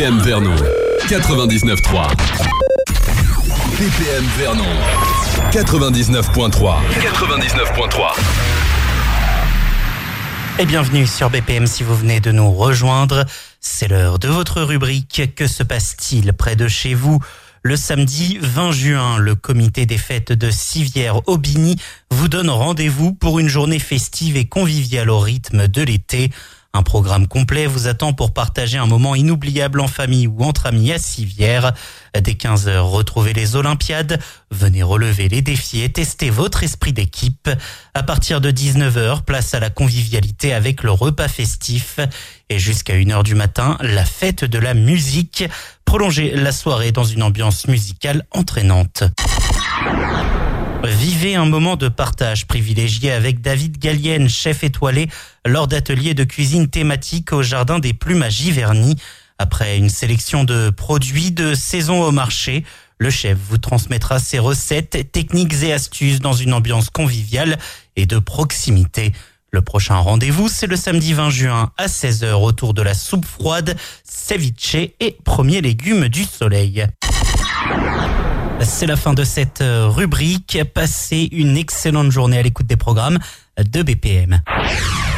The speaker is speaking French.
BPM Vernon 99.3. BPM Vernon 99.3. 99.3. Et bienvenue sur BPM si vous venez de nous rejoindre. C'est l'heure de votre rubrique. Que se passe-t-il près de chez vous ? Le samedi 20 juin, le comité des fêtes de Sivière-Aubigny vous donne rendez-vous pour une journée festive et conviviale au rythme de l'été. Un programme complet vous attend pour partager un moment inoubliable en famille ou entre amis à Sivière. Dès 15h, retrouvez les Olympiades. Venez relever les défis et tester votre esprit d'équipe. À partir de 19h, place à la convivialité avec le repas festif. Et jusqu'à 1h du matin, la fête de la musique. Prolongez la soirée dans une ambiance musicale entraînante. Vivez un moment de partage privilégié avec David Gallienne, chef étoilé, lors d'ateliers de cuisine thématiques au Jardin des Plumes à Giverny. Après une sélection de produits de saison au marché, le chef vous transmettra ses recettes, techniques et astuces dans une ambiance conviviale et de proximité. Le prochain rendez-vous, c'est le samedi 20 juin à 16h autour de la soupe froide, ceviche et premiers légumes du soleil. C'est la fin de cette rubrique. Passez une excellente journée à l'écoute des programmes de BPM.